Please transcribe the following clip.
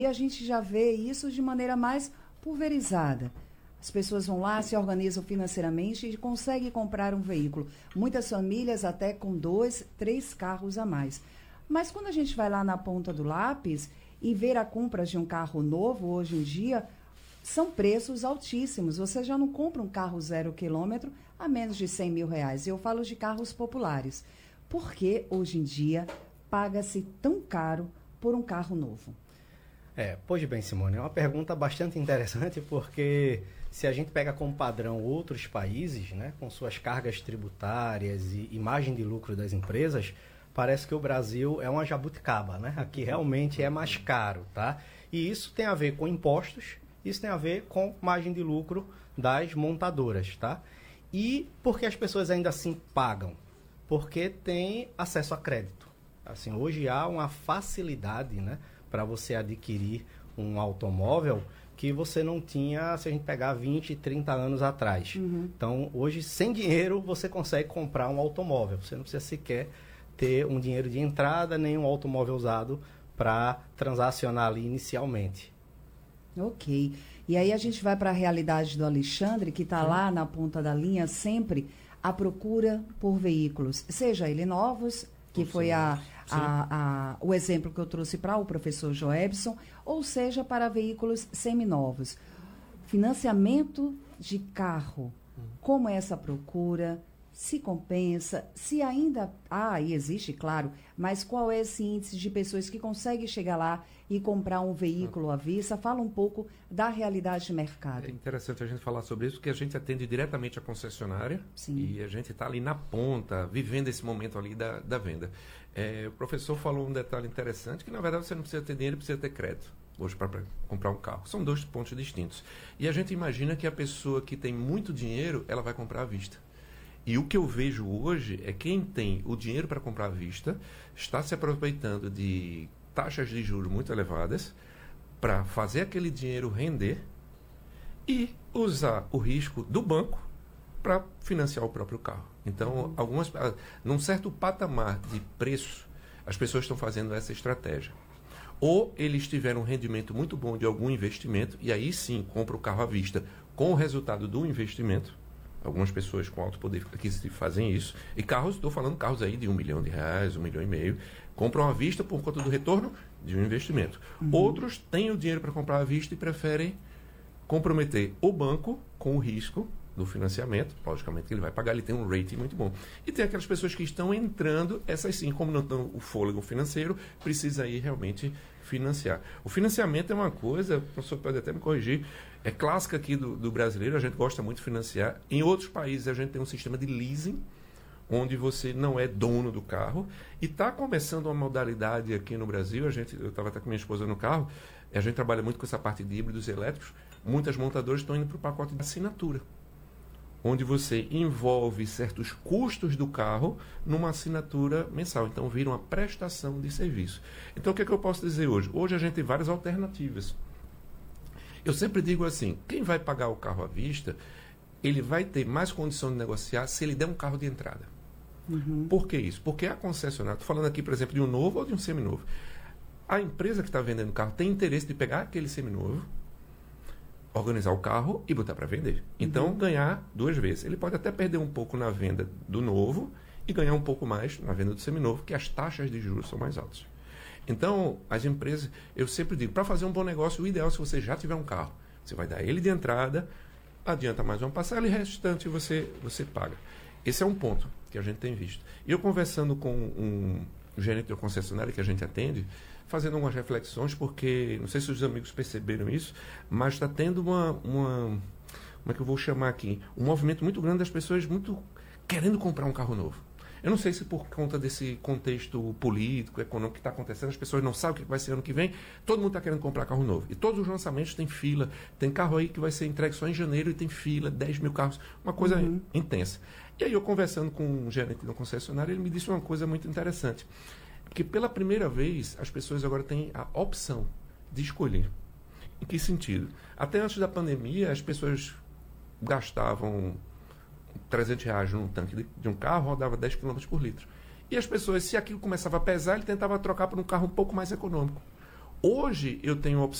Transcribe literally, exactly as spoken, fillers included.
E a gente já vê isso de maneira mais pulverizada. As pessoas vão lá, se organizam financeiramente e conseguem comprar um veículo. Muitas famílias até com dois, três carros a mais. Mas quando a gente vai lá na ponta do lápis e ver a compra de um carro novo, hoje em dia, são preços altíssimos. Você já não compra um carro zero quilômetro a menos de cem mil reais. Eu falo de carros populares. Por que hoje em dia paga-se tão caro por um carro novo? É, pois bem, Simone, é uma pergunta bastante interessante, porque se a gente pega como padrão outros países, né, com suas cargas tributárias e imagem de lucro das empresas, parece que o Brasil é uma jabuticaba, né? Aqui realmente é mais caro, tá? E isso tem a ver com impostos, isso tem a ver com margem de lucro das montadoras, tá? E por que as pessoas ainda assim pagam? Porque tem acesso a crédito. Assim, hoje há uma facilidade, né, para você adquirir um automóvel que você não tinha se a gente pegar vinte, trinta anos atrás. Uhum. Então, hoje, sem dinheiro, você consegue comprar um automóvel. Você não precisa sequer ter um dinheiro de entrada, nem um automóvel usado para transacionar ali inicialmente. Ok. E aí a gente vai para a realidade do Alexandre, que está lá na ponta da linha sempre à procura por veículos, seja ele novos, que foi a, a, a, o exemplo que eu trouxe para o professor Joebson, ou seja, para veículos seminovos. Financiamento de carro, como é essa procura, se compensa, se ainda há, ah, e existe, claro, mas qual é esse índice de pessoas que conseguem chegar lá e comprar um veículo à vista? Fala um pouco da realidade de mercado. É interessante a gente falar sobre isso, porque a gente atende diretamente a concessionária. Sim. E a gente está ali na ponta, vivendo esse momento ali da, da venda. É, o professor falou um detalhe interessante, que na verdade você não precisa ter dinheiro, precisa ter crédito hoje para comprar um carro. São dois pontos distintos. E a gente imagina que a pessoa que tem muito dinheiro, ela vai comprar à vista. E o que eu vejo hoje é quem tem o dinheiro para comprar à vista está se aproveitando de taxas de juros muito elevadas para fazer aquele dinheiro render e usar o risco do banco para financiar o próprio carro. Então, uhum. algumas, num certo patamar de preço, as pessoas estão fazendo essa estratégia. Ou eles tiveram um rendimento muito bom de algum investimento e aí sim compra o carro à vista com o resultado do investimento. Algumas pessoas com alto poder aquisitivo fazem isso. E carros, estou falando carros aí de um milhão de reais, um milhão e meio, compram à vista por conta do retorno de um investimento. Uhum. Outros têm o dinheiro para comprar à vista e preferem comprometer o banco com o risco do financiamento. Logicamente que ele vai pagar, ele tem um rating muito bom. E tem aquelas pessoas que estão entrando, essas sim, como não estão o fôlego financeiro, precisa aí realmente financiar. O financiamento é uma coisa, o professor pode até me corrigir, é clássica aqui do, do brasileiro, a gente gosta muito de financiar. Em outros países a gente tem um sistema de leasing, onde você não é dono do carro, e está começando uma modalidade aqui no Brasil, a gente, eu estava até com minha esposa no carro, a gente trabalha muito com essa parte de híbridos elétricos, muitas montadoras estão indo para o pacote de assinatura, onde você envolve certos custos do carro numa assinatura mensal. Então, vira uma prestação de serviço. Então, o que é que eu posso dizer hoje? Hoje a gente tem várias alternativas. Eu sempre digo assim, quem vai pagar o carro à vista, ele vai ter mais condição de negociar se ele der um carro de entrada. Uhum. Por que isso? Porque a concessionária, estou falando aqui, por exemplo, de um novo ou de um seminovo. A empresa que está vendendo o carro tem interesse de pegar aquele seminovo, organizar o carro e botar para vender. Então, uhum. ganhar duas vezes. Ele pode até perder um pouco na venda do novo e ganhar um pouco mais na venda do seminovo, que as taxas de juros são mais altas. Então, as empresas, eu sempre digo, para fazer um bom negócio, o ideal é se você já tiver um carro. Você vai dar ele de entrada, adianta mais uma parcela e o restante você, você paga. Esse é um ponto que a gente tem visto. E eu conversando com um gerente de concessionária que a gente atende, fazendo algumas reflexões, porque, não sei se os amigos perceberam isso, mas está tendo uma, uma, como é que eu vou chamar aqui, um movimento muito grande das pessoas muito querendo comprar um carro novo. Eu não sei se por conta desse contexto político, econômico que está acontecendo, as pessoas não sabem o que vai ser ano que vem, todo mundo está querendo comprar carro novo. E todos os lançamentos têm fila, tem carro aí que vai ser entregue só em janeiro e tem fila, dez mil carros, uma coisa uhum. intensa. E aí eu conversando com um gerente de um concessionário, ele me disse uma coisa muito interessante, porque pela primeira vez as pessoas agora têm a opção de escolher. Em que sentido? Até antes da pandemia, as pessoas gastavam trezentos reais num tanque de, de um carro, rodava dez quilômetros por litro. E as pessoas, se aquilo começava a pesar, ele tentava trocar por um carro um pouco mais econômico. Hoje eu tenho a opção